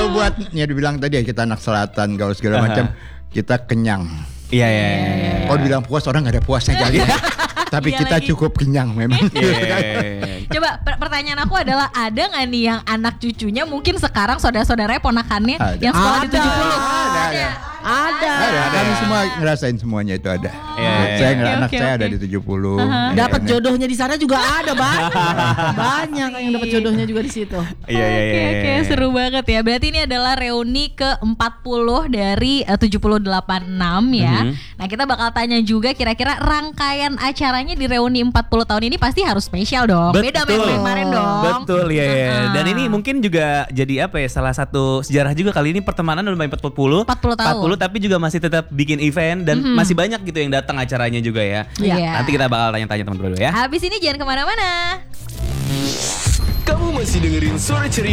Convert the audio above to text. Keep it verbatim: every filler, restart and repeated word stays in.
Kalau buat ya dibilang tadi ya kita anak selatan gaul segala macam, kita kenyang. Iya iya iya. Kalau dibilang puas orang enggak ada puasnya kali. Tapi Iya kita lagi. cukup kenyang memang. Yeah. Coba per- pertanyaan aku adalah ada nggak nih yang anak cucunya mungkin sekarang saudara-saudaranya ponakannya Ada. yang sekolah di Ada. tujuh puluh? Ada, ada. Ada. Ada, kami semua ngerasain semuanya itu ada. Iya, Saya iya. nggak- Oke, anak oke, saya oke. ada di tujuh puluh. Uh-huh. Dapat jodohnya di sana juga ada, banyak. Banyak yang dapat jodohnya juga di situ. Iya iya Oke iya. oke seru banget ya. Berarti ini adalah reuni ke empat puluh dari uh, tujuh puluh delapan enam ya. Mhm. Nah, kita bakal tanya juga kira-kira rangkaian acaranya di reuni empat puluh tahun ini pasti harus spesial dong. Beda sama yang kemarin dong. Betul ya. Uh-uh. Dan ini mungkin juga jadi apa ya, salah satu sejarah juga kali ini pertemanan udah empat puluh. empat puluh tahun. empat puluh tapi juga masih tetap bikin event dan Mhm. masih banyak gitu yang datang acaranya juga ya. Iya. Nanti kita bakal tanya-tanya teman-teman dulu ya. Habis ini jangan kemana-mana. Kamu masih dengerin Suara Ceria